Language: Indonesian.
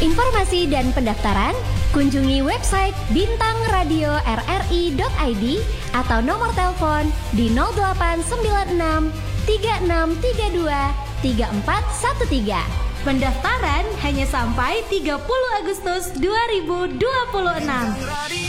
informasi dan pendaftaran, kunjungi website bintangradio.rri.id atau nomor telepon di 0896 3632 3413. Pendaftaran hanya sampai 30 Agustus 2026.